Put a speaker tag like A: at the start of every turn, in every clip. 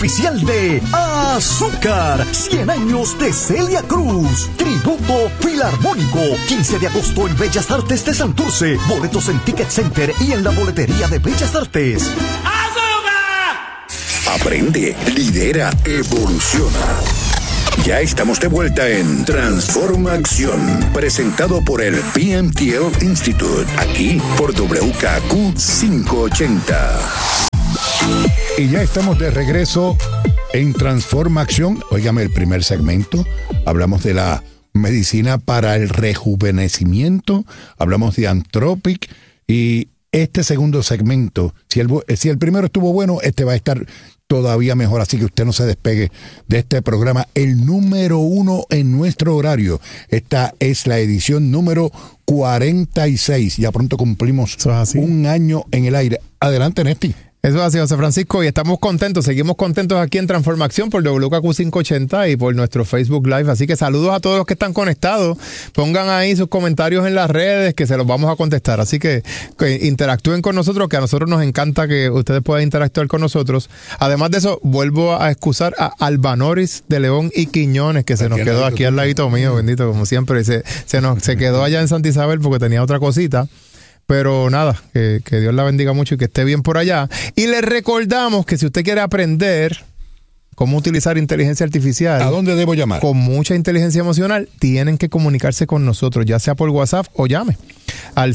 A: oficial de Azúcar, 100 años de Celia Cruz, tributo filarmónico, 15 de agosto en Bellas Artes de Santurce, boletos en Ticket Center y en la boletería de Bellas Artes.
B: ¡Azúcar! Aprende, lidera, evoluciona. Ya estamos de vuelta en Transforma Acción, presentado por el PMTL Institute, aquí por WKQ 580.
C: Y ya estamos de regreso en Transforma Acción. Óigame, el primer segmento, hablamos de la medicina para el rejuvenecimiento, hablamos de Anthropic, y este segundo segmento, si el primero estuvo bueno, este va a estar todavía mejor, así que usted no se despegue de este programa, el número 1 en nuestro horario. Esta es la edición número 46, ya pronto cumplimos un año en el aire. Adelante, Néstor.
D: Eso es así, José Francisco, y estamos contentos, seguimos contentos aquí en Transformación por WKQ 580 y por nuestro Facebook Live, así que saludos a todos los que están conectados, pongan ahí sus comentarios en las redes que se los vamos a contestar, así que interactúen con nosotros, que a nosotros nos encanta que ustedes puedan interactuar con nosotros. Además de eso, vuelvo a excusar a Albanoris de León y Quiñones, que se nos quedó aquí al ladito mío, bendito, como siempre, se quedó allá en Santa Isabel porque tenía otra cosita. Pero nada, que Dios la bendiga mucho y que esté bien por allá. Y les recordamos que si usted quiere aprender cómo utilizar inteligencia artificial,
C: ¿a dónde debo llamar?
D: Con mucha inteligencia emocional, tienen que comunicarse con nosotros, ya sea por WhatsApp o llame al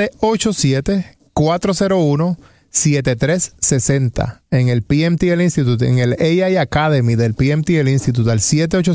D: 787-401-7360 en el PMTL Institute, en el AI Academy del PMTL Institute, al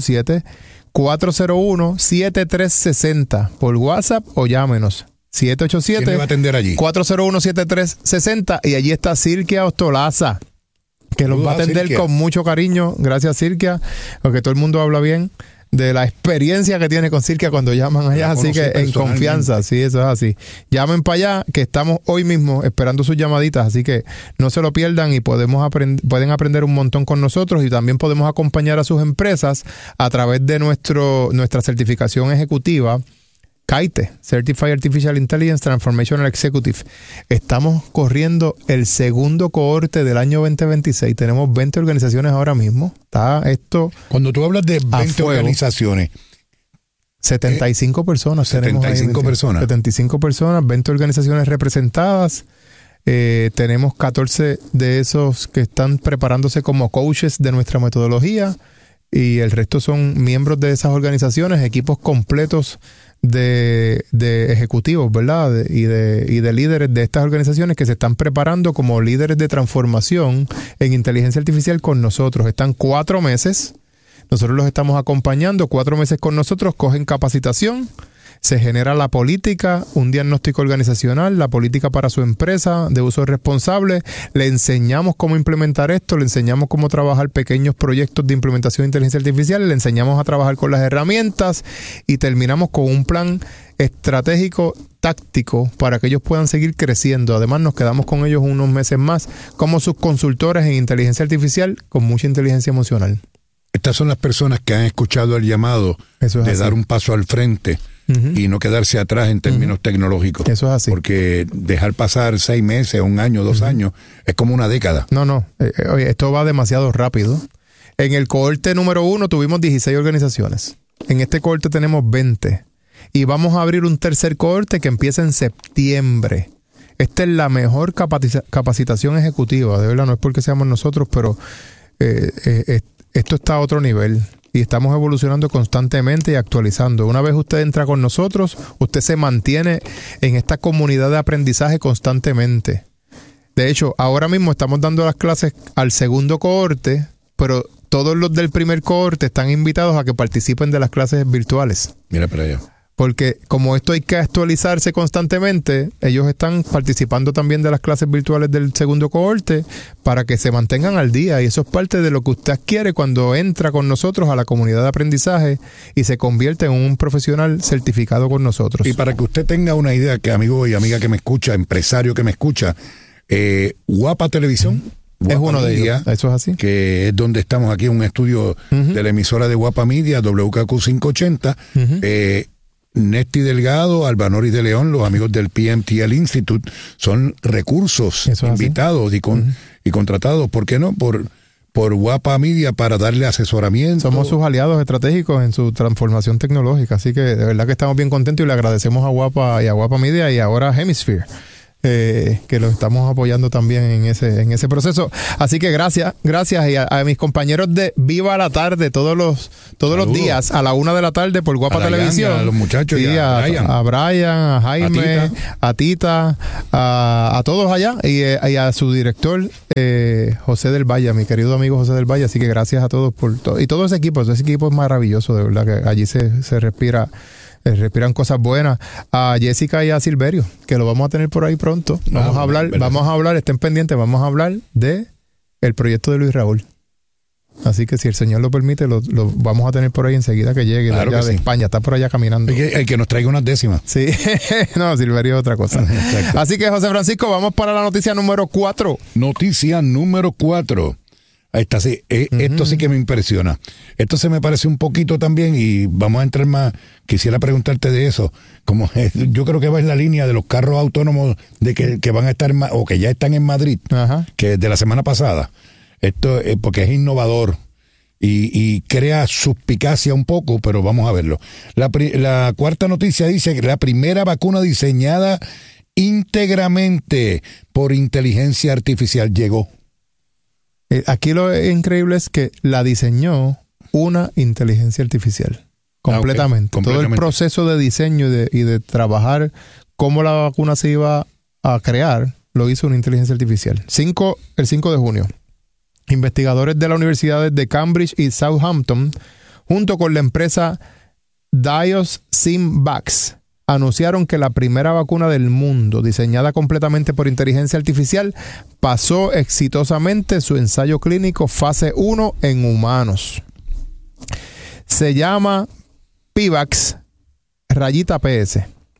D: 787-401-7360 por WhatsApp o llámenos. 787
C: ¿Quién le va a atender allí?
D: 401-7360 y allí está Silkia Ostolaza, que los va a atender con mucho cariño. Gracias, Silkia, porque todo el mundo habla bien de la experiencia que tiene con Silkia cuando llaman allá, así que en confianza, sí, eso es así. Llamen para allá, que estamos hoy mismo esperando sus llamaditas, así que no se lo pierdan y pueden aprender un montón con nosotros y también podemos acompañar a sus empresas a través de nuestra certificación ejecutiva, CAITE, Certified Artificial Intelligence Transformational Executive. Estamos corriendo el segundo cohorte del año 2026. Tenemos 20 organizaciones ahora mismo. Está esto.
C: Cuando tú hablas de 20 organizaciones,
D: 75 personas.
C: 75 personas.
D: 75 personas, 20 organizaciones representadas. Tenemos 14 de esos que están preparándose como coaches de nuestra metodología y el resto son miembros de esas organizaciones, equipos completos de ejecutivos, ¿verdad? Y de líderes de estas organizaciones que se están preparando como líderes de transformación en inteligencia artificial con nosotros. Están 4 meses, nosotros los estamos acompañando, 4 meses con nosotros, cogen capacitación, se genera la política, un diagnóstico organizacional, la política para su empresa de uso responsable, le enseñamos cómo implementar esto, le enseñamos cómo trabajar pequeños proyectos de implementación de inteligencia artificial, le enseñamos a trabajar con las herramientas y terminamos con un plan estratégico táctico para que ellos puedan seguir creciendo. Además, nos quedamos con ellos unos meses más como sus consultores en inteligencia artificial con mucha inteligencia emocional.
C: Estas son las personas que han escuchado el llamado de dar un paso al frente. Y no quedarse atrás en términos tecnológicos.
D: Eso es así.
C: Porque dejar pasar 6 meses, 1 año, 2 años, es como una década.
D: No. Oye, esto va demasiado rápido. En el cohorte número 1 tuvimos 16 organizaciones. En este cohorte tenemos 20. Y vamos a abrir un tercer cohorte que empieza en septiembre. Esta es la mejor capacitación ejecutiva. De verdad, no es porque seamos nosotros, pero esto está a otro nivel. Y estamos evolucionando constantemente y actualizando. Una vez usted entra con nosotros, usted se mantiene en esta comunidad de aprendizaje constantemente. De hecho, ahora mismo estamos dando las clases al segundo cohorte, pero todos los del primer cohorte están invitados a que participen de las clases virtuales.
C: Mira para allá.
D: Porque como esto hay que actualizarse constantemente, ellos están participando también de las clases virtuales del segundo cohorte para que se mantengan al día. Y eso es parte de lo que usted adquiere cuando entra con nosotros a la comunidad de aprendizaje y se convierte en un profesional certificado con nosotros.
C: Y para que usted tenga una idea, que amigo y amiga que me escucha, empresario que me escucha, Guapa Televisión, Guapa
D: es uno
C: Media,
D: de ellos, eso es así.
C: Que es donde estamos aquí, un estudio de la emisora de Guapa Media, WKQ 580, Néstor Delgado, Albanoris de León, los amigos del PMTL Institute, son recursos invitados y contratados. ¿Por qué no? por Guapa Media para darle asesoramiento.
D: Somos sus aliados estratégicos en su transformación tecnológica, así que de verdad que estamos bien contentos y le agradecemos a Guapa y a Guapa Media y ahora a Hemisphere. Que lo estamos apoyando también en ese proceso. Así que gracias y a mis compañeros de Viva la Tarde todos los días a la 1 de la tarde por Guapa Televisión.
C: A los muchachos y
D: a Brian, a Jaime, a Tita, a todos allá y a su director José del Valle, mi querido amigo José del Valle. Así que gracias a todos por todo. Y todo ese equipo es maravilloso, de verdad que allí se respiran cosas buenas. A Jessica y a Silverio, que lo vamos a tener por ahí pronto. Vamos a hablar, estén pendientes, vamos a hablar de el proyecto de Luis Raúl. Así que si el Señor lo permite, lo vamos a tener por ahí enseguida que llegue de allá de España. Está por allá caminando.
C: El que nos traiga unas décimas.
D: Sí, no, Silverio es otra cosa. Exacto. Así que, José Francisco, vamos para la noticia número 4.
C: Noticia número 4. Ahí está, sí. Esto sí que me impresiona. Esto se me parece un poquito también y vamos a entrar más. Quisiera preguntarte de eso. Yo creo que va en la línea de los carros autónomos de que van a estar o que ya están en Madrid, que de la semana pasada. Esto porque es innovador y crea suspicacia un poco, pero vamos a verlo. La cuarta noticia dice que la primera vacuna diseñada íntegramente por inteligencia artificial llegó.
D: Aquí lo increíble es que la diseñó una inteligencia artificial. Completamente. Todo el proceso de diseño y de trabajar cómo la vacuna se iba a crear, lo hizo una inteligencia artificial. El 5 de junio. Investigadores de las universidades de Cambridge y Southampton, junto con la empresa Diosynvax, anunciaron que la primera vacuna del mundo, diseñada completamente por inteligencia artificial, pasó exitosamente su ensayo clínico fase 1 en humanos. Se llama Pivax rayita PS.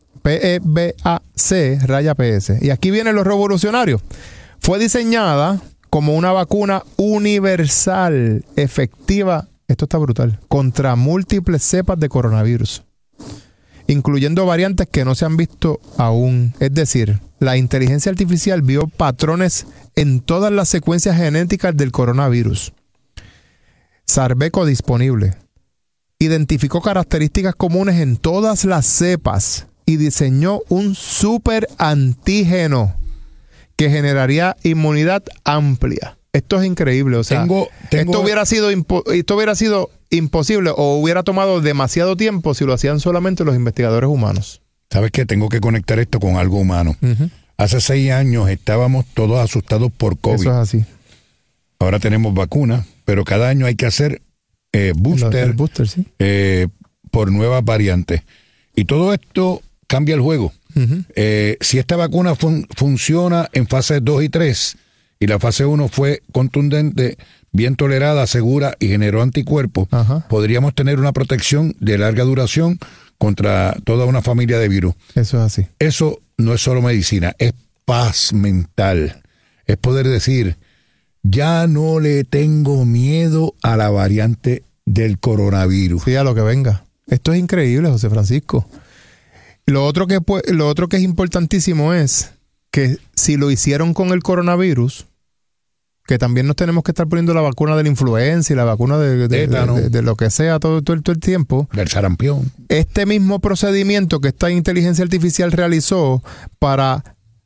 D: P-E-B-A-C raya PS. Y aquí vienen los revolucionarios. Fue diseñada como una vacuna universal, efectiva, esto está brutal, contra múltiples cepas de coronavirus, incluyendo variantes que no se han visto aún. Es decir, la inteligencia artificial vio patrones en todas las secuencias genéticas del coronavirus. Sarbeco disponible. Identificó características comunes en todas las cepas y diseñó un super antígeno que generaría inmunidad amplia. Esto es increíble. O sea, esto hubiera sido imposible o hubiera tomado demasiado tiempo si lo hacían solamente los investigadores humanos.
C: ¿Sabes qué? Tengo que conectar esto con algo humano. Hace 6 años estábamos todos asustados por COVID.
D: Eso es así.
C: Ahora tenemos vacunas, pero cada año hay que hacer booster,
D: sí,
C: por nuevas variantes. Y todo esto cambia el juego. Si esta vacuna funciona en fase 2 y 3 y la fase 1 fue contundente, bien tolerada, segura y generó anticuerpos, podríamos tener una protección de larga duración contra toda una familia de virus.
D: Eso es así.
C: Eso no es solo medicina, es paz mental. Es poder decir, ya no le tengo miedo a la variante del coronavirus.
D: Sí, a lo que venga. Esto es increíble, José Francisco. Lo otro que es importantísimo es que si lo hicieron con el coronavirus, que también nos tenemos que estar poniendo la vacuna de la influenza y la vacuna de lo que sea todo el tiempo.
C: Del sarampión.
D: Este mismo procedimiento que esta inteligencia artificial realizó para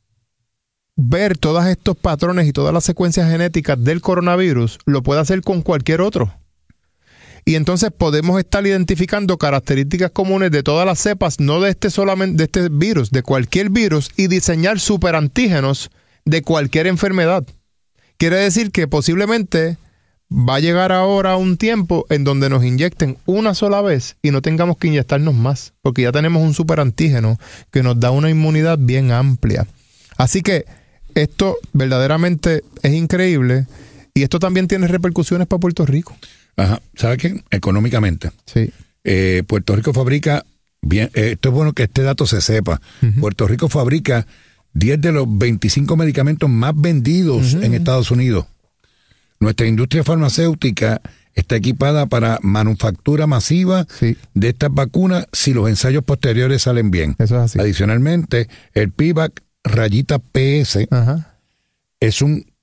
D: ver todos estos patrones y todas las secuencias genéticas del coronavirus, lo puede hacer con cualquier otro. Y entonces podemos estar identificando características comunes de todas las cepas, no de solamente de este virus, de cualquier virus, y diseñar superantígenos de cualquier enfermedad. Quiere decir que posiblemente va a llegar ahora un tiempo en donde nos inyecten una sola vez y no tengamos que inyectarnos más, porque ya tenemos un superantígeno que nos da una inmunidad bien amplia. Así que esto verdaderamente es increíble y esto también tiene repercusiones para Puerto Rico.
C: Ajá, ¿sabe qué? Económicamente.
D: Sí.
C: Puerto Rico fabrica, bien, esto es bueno que este dato se sepa, Puerto Rico fabrica 10 de los 25 medicamentos más vendidos en Estados Unidos. Nuestra industria farmacéutica está equipada para manufactura masiva de estas vacunas si los ensayos posteriores salen bien.
D: Eso es así.
C: Adicionalmente, el Pivax rayita PS es un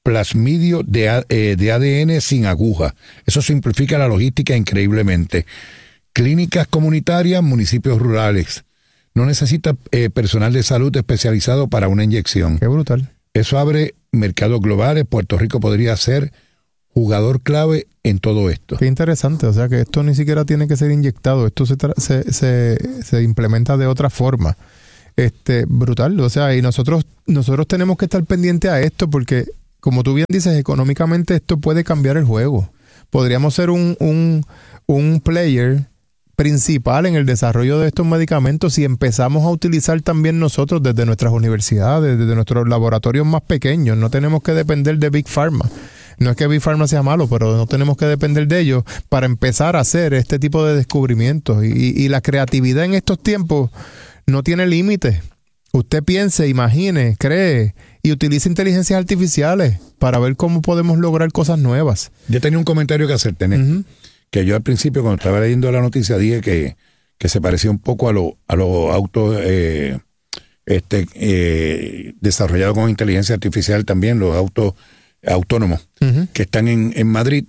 C: plasmidio de ADN sin aguja. Eso simplifica la logística increíblemente. Clínicas comunitarias, municipios rurales. No necesita personal de salud especializado para una inyección.
D: Qué brutal.
C: Eso abre mercados globales. Puerto Rico podría ser jugador clave en todo esto.
D: Qué interesante. O sea que esto ni siquiera tiene que ser inyectado. Esto se implementa de otra forma. Brutal. O sea, y nosotros tenemos que estar pendientes a esto porque, como tú bien dices, económicamente esto puede cambiar el juego. Podríamos ser un player principal en el desarrollo de estos medicamentos si empezamos a utilizar también nosotros desde nuestras universidades, desde nuestros laboratorios más pequeños. No tenemos que depender de Big Pharma. No es que Big Pharma sea malo, pero no tenemos que depender de ellos para empezar a hacer este tipo de descubrimientos. Y la creatividad en estos tiempos no tiene límites. Usted piense, imagine, cree y utilice inteligencias artificiales para ver cómo podemos lograr cosas nuevas.
C: Yo tenía un comentario que hacerte, Néstor. Que yo al principio, cuando estaba leyendo la noticia, dije que se parecía un poco a los autos desarrollados con inteligencia artificial también, los autos autónomos que están en Madrid.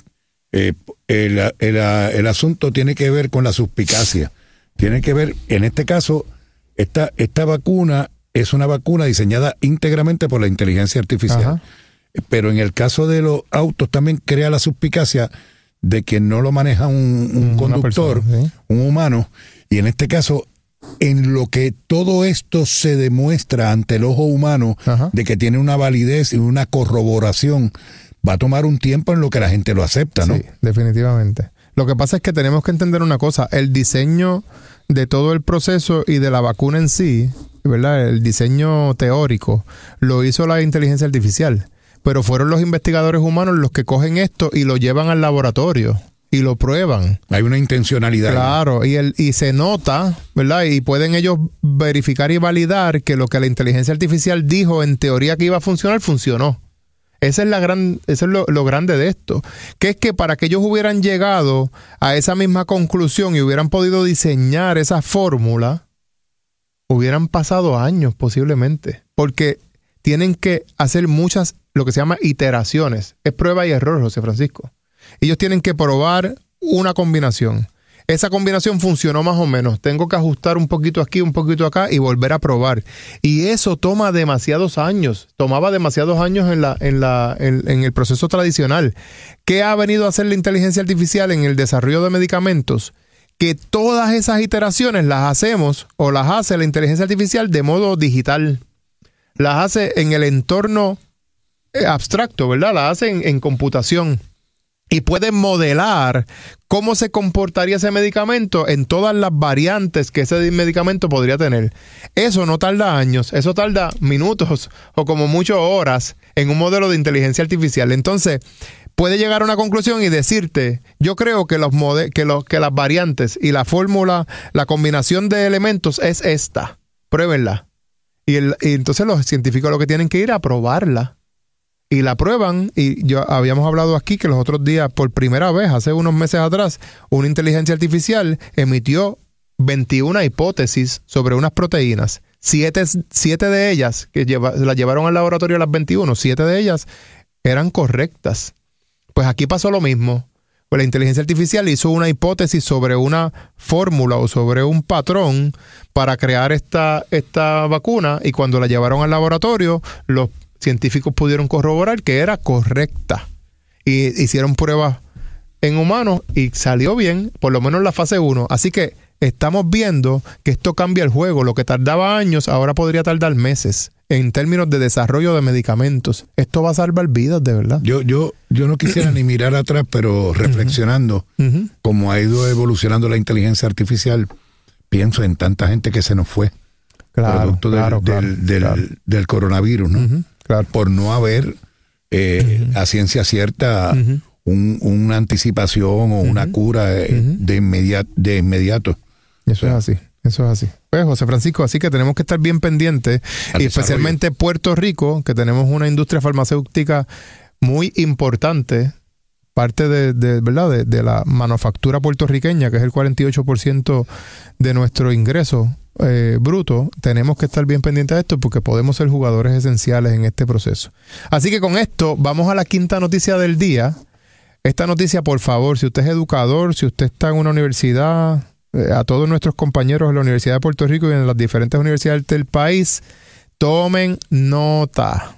C: El asunto tiene que ver con la suspicacia. Tiene que ver, en este caso, esta vacuna es una vacuna diseñada íntegramente por la inteligencia artificial. Ajá. Pero en el caso de los autos también crea la suspicacia de que no lo maneja un conductor, persona, ¿sí? Un humano, y en este caso, en lo que todo esto se demuestra ante el ojo humano, ajá, de que tiene una validez y una corroboración, va a tomar un tiempo en lo que la gente lo acepta, ¿no? Sí,
D: definitivamente. Lo que pasa es que tenemos que entender una cosa, el diseño de todo el proceso y de la vacuna en sí, ¿verdad? El diseño teórico lo hizo la inteligencia artificial. Pero fueron los investigadores humanos los que cogen esto y lo llevan al laboratorio y lo prueban.
C: Hay una intencionalidad.
D: Claro, y se nota, ¿verdad? Y pueden ellos verificar y validar que lo que la inteligencia artificial dijo en teoría que iba a funcionar, funcionó. Eso es lo grande de esto. Que es que para que ellos hubieran llegado a esa misma conclusión y hubieran podido diseñar esa fórmula, hubieran pasado años posiblemente. Porque tienen que hacer muchas, lo que se llama iteraciones. Es prueba y error, José Francisco. Ellos tienen que probar una combinación. Esa combinación funcionó más o menos. Tengo que ajustar un poquito aquí, un poquito acá y volver a probar. Y eso toma demasiados años. Tomaba demasiados años en el proceso tradicional. ¿Qué ha venido a hacer la inteligencia artificial en el desarrollo de medicamentos? Que todas esas iteraciones las hacemos o las hace la inteligencia artificial de modo digital. Las hace en el entorno abstracto, ¿verdad? Las hace en computación. Y puede modelar cómo se comportaría ese medicamento en todas las variantes que ese medicamento podría tener. Eso no tarda años, eso tarda minutos o como mucho horas en un modelo de inteligencia artificial. Entonces, puede llegar a una conclusión y decirte, yo creo que las variantes y la fórmula, la combinación de elementos es esta. Pruébenla. Y entonces los científicos lo que tienen que ir a probarla. Y la prueban, y habíamos hablado aquí que los otros días, por primera vez, hace unos meses atrás, una inteligencia artificial emitió 21 hipótesis sobre unas proteínas. Siete de ellas, que las llevaron al laboratorio a las 21, 7 de ellas eran correctas. Pues aquí pasó lo mismo. Pues la inteligencia artificial hizo una hipótesis sobre una fórmula o sobre un patrón para crear esta vacuna, y cuando la llevaron al laboratorio, los científicos pudieron corroborar que era correcta. Y hicieron pruebas en humanos y salió bien, por lo menos en la fase 1. Así que estamos viendo que esto cambia el juego. Lo que tardaba años, ahora podría tardar meses en términos de desarrollo de medicamentos. Esto va a salvar vidas, de verdad.
C: Yo no quisiera ni mirar atrás, pero reflexionando cómo ha ido evolucionando la inteligencia artificial, pienso en tanta gente que se nos fue. Producto del coronavirus, ¿no? Claro. Por no haber a ciencia cierta una anticipación o una cura de inmediato.
D: Eso es así. Pues, José Francisco, así que tenemos que estar bien pendientes, y especialmente Puerto Rico, que tenemos una industria farmacéutica muy importante, parte ¿verdad? De la manufactura puertorriqueña, que es el 48% de nuestro ingreso bruto, tenemos que estar bien pendientes de esto porque podemos ser jugadores esenciales en este proceso. Así que con esto vamos a la quinta noticia del día. Esta noticia, por favor, si usted es educador, si usted está en una universidad, a todos nuestros compañeros de la Universidad de Puerto Rico y en las diferentes universidades del país, tomen nota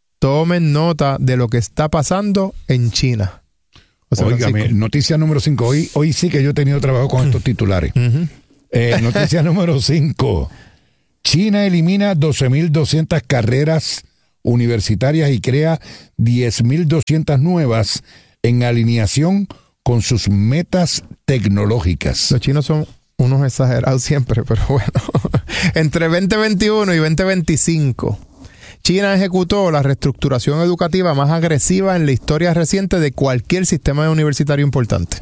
D: de lo que está pasando en China.
C: Óigame, noticia número 5. Hoy sí que yo he tenido trabajo con estos titulares. Noticia número 5. China elimina 12.200 carreras universitarias y crea 10.200 nuevas en alineación con sus metas tecnológicas.
D: Los chinos son unos exagerados siempre, pero bueno. Entre 2021 y 2025, China ejecutó la reestructuración educativa más agresiva en la historia reciente de cualquier sistema universitario importante.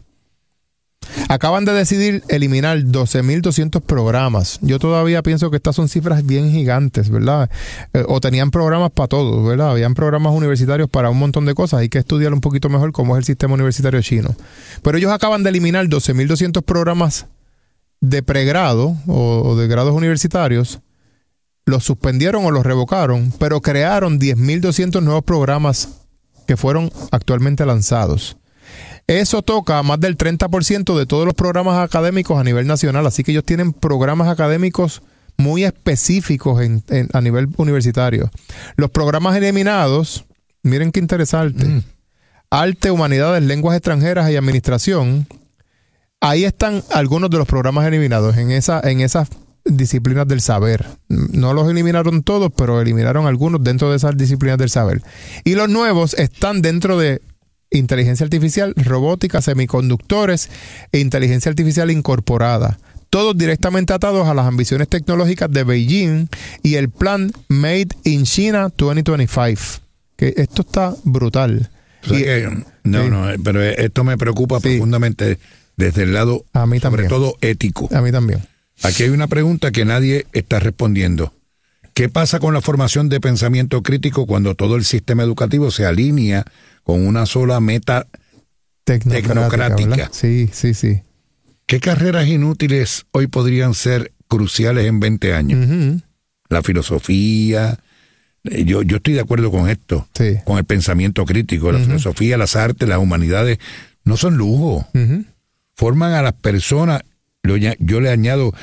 D: Acaban de decidir eliminar 12.200 programas. Yo todavía pienso que estas son cifras bien gigantes, ¿verdad? O tenían programas para todo, ¿verdad? Habían programas universitarios para un montón de cosas. Hay que estudiar un poquito mejor cómo es el sistema universitario chino. Pero ellos acaban de eliminar 12.200 programas de pregrado o de grados universitarios. Los suspendieron o los revocaron, pero crearon 10.200 nuevos programas que fueron actualmente lanzados. Eso toca a más del 30% de todos los programas académicos a nivel nacional, así que ellos tienen programas académicos muy específicos a nivel universitario. Los programas eliminados, miren qué interesante, Arte, Humanidades, Lenguas Extranjeras y Administración, ahí están algunos de los programas eliminados en esas disciplinas del saber. No los eliminaron todos, pero eliminaron algunos dentro de esas disciplinas del saber. Y los nuevos están dentro de inteligencia artificial, robótica, semiconductores e inteligencia artificial incorporada. Todos directamente atados a las ambiciones tecnológicas de Beijing y el plan Made in China 2025. Que esto está brutal.
C: O sea pero esto me preocupa profundamente desde el lado,
D: a mí también,
C: sobre todo ético.
D: A mí también.
C: Aquí hay una pregunta que nadie está respondiendo. ¿Qué pasa con la formación de pensamiento crítico cuando todo el sistema educativo se alinea con una sola meta tecnocrática?
D: Sí.
C: ¿Qué carreras inútiles hoy podrían ser cruciales en 20 años? La filosofía. Yo estoy de acuerdo con esto, con el pensamiento crítico. La filosofía, las artes, las humanidades, no son lujo. Forman a las personas, yo le añado,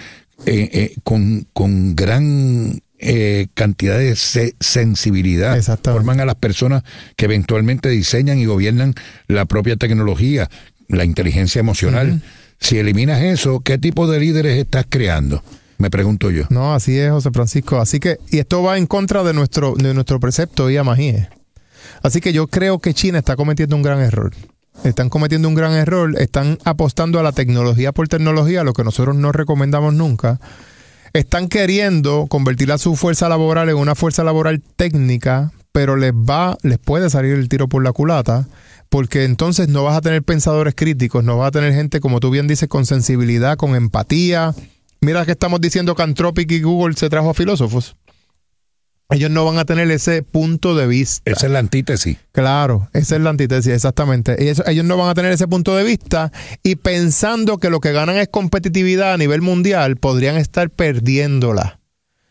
C: con gran cantidad de sensibilidad. Forman a las personas que eventualmente diseñan y gobiernan la propia tecnología, la inteligencia emocional. Si eliminas eso, ¿qué tipo de líderes estás creando? Me pregunto yo.
D: No, así es, José Francisco. Así que, y esto va en contra de nuestro precepto Ia Magie. Así que yo creo que China está cometiendo un gran error. Están cometiendo un gran error, están apostando a la tecnología por tecnología, lo que nosotros no recomendamos nunca. Están queriendo convertir a su fuerza laboral en una fuerza laboral técnica, pero les puede salir el tiro por la culata, porque entonces no vas a tener pensadores críticos, no vas a tener gente, como tú bien dices, con sensibilidad, con empatía. Mira que estamos diciendo que Anthropic y Google se trajo a filósofos. Ellos no van a tener ese punto de vista.
C: Esa es la antítesis.
D: Claro, esa es la antítesis, exactamente. Ellos no van a tener ese punto de vista y pensando que lo que ganan es competitividad a nivel mundial, podrían estar perdiéndola.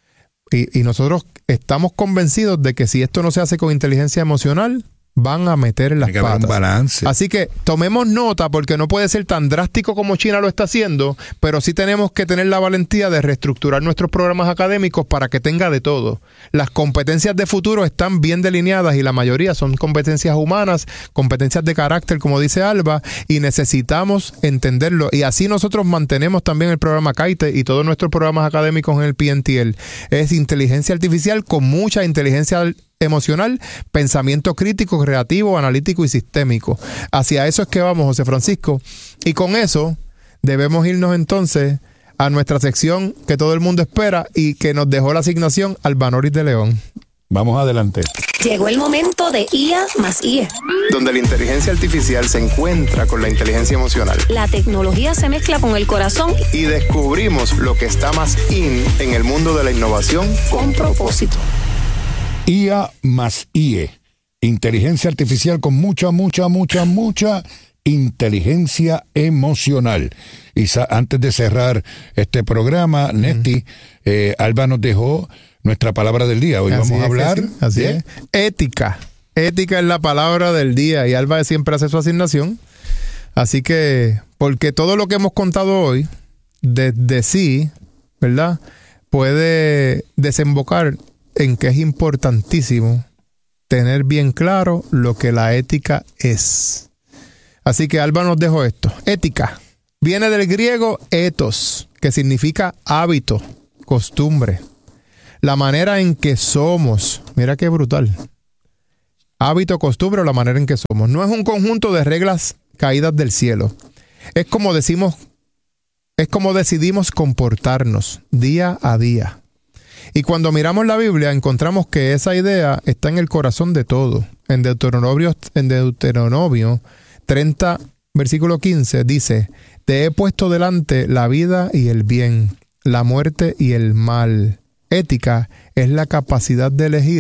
D: Y nosotros estamos convencidos de que si esto no se hace con inteligencia emocional, van a meter en las patas.
C: Haber un balance.
D: Así que tomemos nota, porque no puede ser tan drástico como China lo está haciendo, pero sí tenemos que tener la valentía de reestructurar nuestros programas académicos para que tenga de todo. Las competencias de futuro están bien delineadas y la mayoría son competencias humanas, competencias de carácter, como dice Alba, y necesitamos entenderlo. Y así nosotros mantenemos también el programa CAITE y todos nuestros programas académicos en el PNTL. Es inteligencia artificial con mucha inteligencia emocional, pensamiento crítico, creativo, analítico y sistémico. Hacia eso es que vamos, José Francisco. Y con eso debemos irnos entonces a nuestra sección que todo el mundo espera y que nos dejó la asignación Albanoris de León.
C: Vamos adelante.
E: Llegó el momento de IA más IE,
F: donde la inteligencia artificial se encuentra con la inteligencia emocional.
E: La tecnología se mezcla con el corazón
F: y descubrimos lo que está más in en el mundo de la innovación
E: con propósito.
C: IA más IE. inteligencia artificial con mucha inteligencia emocional. Y antes de cerrar este programa, Nesti, Alba nos dejó nuestra palabra del día. Hoy vamos a hablar
D: de ética. Ética es la palabra del día y Alba siempre hace su asignación. Así que, porque todo lo que hemos contado hoy, desde sí, ¿verdad?, puede desembocar en que es importantísimo tener bien claro lo que la ética es. Así que Alba nos dejó esto. Ética viene del griego ethos, que significa hábito, costumbre. La manera en que somos. Mira qué brutal. Hábito, costumbre o la manera en que somos. No es un conjunto de reglas caídas del cielo. Es como decidimos comportarnos día a día. Y cuando miramos la Biblia encontramos que esa idea está en el corazón de todo. En Deuteronomio 30, versículo 15 dice: te he puesto delante la vida y el bien, la muerte y el mal. Ética es la capacidad de elegir